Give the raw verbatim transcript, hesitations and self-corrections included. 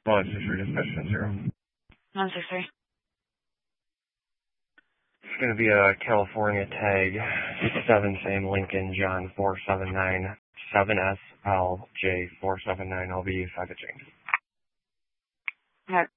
One six three dispatch zero. One six three. It's going to be a California tag, seven same Lincoln John four seven nine seven S L J four seven nine L B five to change. All right.